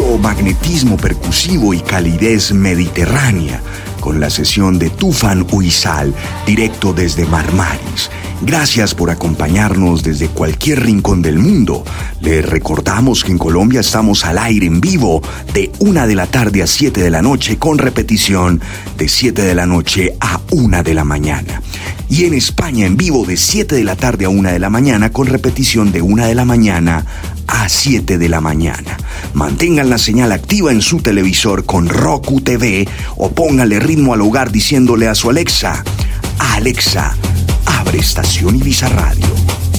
puro magnetismo percusivo y calidez mediterránea, con la sesión de Tufan Uysal, directo desde Marmaris. Gracias por acompañarnos desde cualquier rincón del mundo. Les recordamos que en Colombia estamos al aire en vivo de 1 de la tarde a 7 de la noche, con repetición de 7 de la noche a 1 de la mañana. Y en España en vivo de 7 de la tarde a 1 de la mañana, con repetición de 1 de la mañana a 7 de la mañana. Mantengan la señal activa en su televisor con Roku TV o póngale ritmo al hogar diciéndole a su Alexa: Alexa, abre estación Ibiza Radio.